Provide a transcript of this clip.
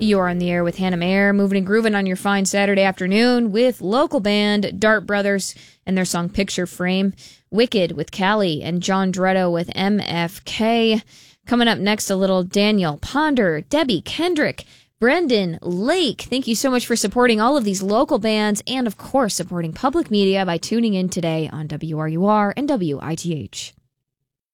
You're on the air with Hannah Mayer, moving and grooving on your fine Saturday afternoon with local band Dart Brothers and their song Picture Frame. Wicked with Callie and John Dretto with MFK. Coming up next, a little Daniel Ponder, Debbie Kendrick, Brendan Lake. Thank you so much for supporting all of these local bands and, of course, supporting public media by tuning in today on WRUR and WITH.